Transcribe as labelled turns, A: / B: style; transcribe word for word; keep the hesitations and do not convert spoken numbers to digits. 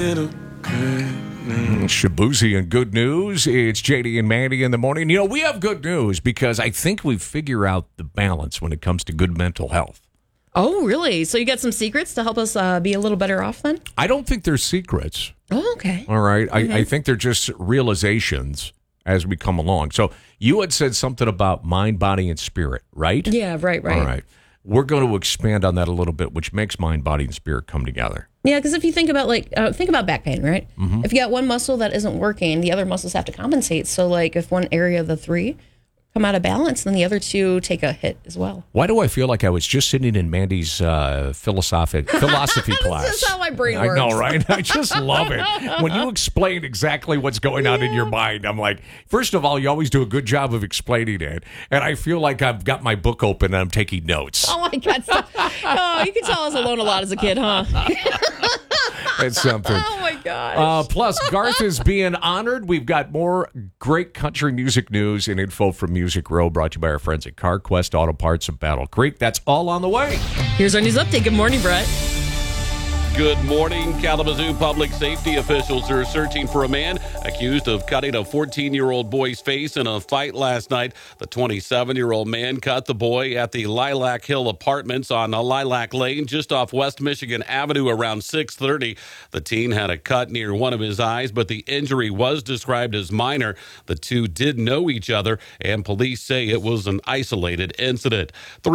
A: Shabuzi and good news. It's J D and Mandy in the morning. You know, we have good news because I think we figure out the balance when it comes to good mental health.
B: Oh, really? So you got some secrets to help us uh, be a little better off then?
A: I don't think they're secrets.
B: Oh, okay.
A: All right.
B: Mm-hmm.
A: I, I think they're just realizations as we come along. So you had said something about mind, body, and spirit, right?
B: Yeah, right, right.
A: All right. We're going to expand on that a little bit, which makes mind, body, and spirit come together.
B: Yeah, because if you think about like uh, think about back pain, right?
A: Mm-hmm.
B: If you got one muscle that isn't working, the other muscles have to compensate. So like if one area of the three come out of balance, then the other two take a hit as well.
A: Why do I feel like I was just sitting in Mandy's uh, philosophic philosophy class?
B: This is how my brain
A: I
B: works.
A: know, right? I just love it. When you explain exactly what's going on in your mind, I'm like, first of all, you always do a good job of explaining it. And I feel like I've got my book open and I'm taking notes.
B: Oh, my God. Stop. Oh, you can tell I was alone a lot as a kid, huh?
A: It's something.
B: Oh, my gosh.
A: Uh, plus, Garth is being honored. We've got more great country music news and info from Music Row, brought to you by our friends at CarQuest Auto Parts of Battle Creek. That's all on the way.
B: Here's our news update. Good morning, Brett.
C: Good morning. Kalamazoo public safety officials are searching for a man accused of cutting a fourteen-year-old boy's face in a fight last night. The twenty-seven-year-old man cut the boy at the Lilac Hill Apartments on Lilac Lane, just off West Michigan Avenue, around six thirty. The teen had a cut near one of his eyes, but the injury was described as minor. The two did know each other, and police say it was an isolated incident.